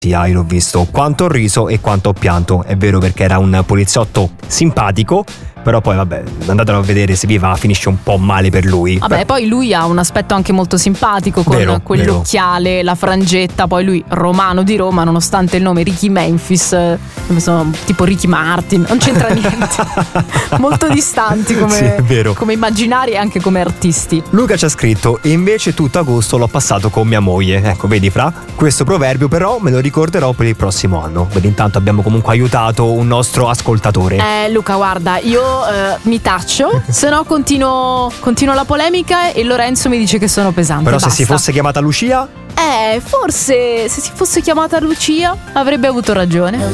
Io l'ho visto, quanto ho riso e quanto ho pianto. È vero, perché era un poliziotto simpatico, però poi vabbè, andatelo a vedere, se vi va, finisce un po' male per lui. Vabbè, poi lui ha un aspetto anche molto simpatico, con quell'occhiale, la frangetta. Poi lui romano di Roma, nonostante il nome Ricky Memphis, tipo Ricky Martin, non c'entra niente. Molto distanti come immaginari e anche come artisti. Luca ci ha scritto: e invece tutto agosto l'ho passato con mia moglie. Ecco, vedi Fra, questo proverbio però me lo ricorderò per il prossimo anno. Vedi, intanto abbiamo comunque aiutato un nostro ascoltatore. Luca, guarda, io mi taccio, se no continuo la polemica e Lorenzo mi dice che sono pesante. Però basta. Se si fosse chiamata Lucia? Forse se si fosse chiamata Lucia avrebbe avuto ragione.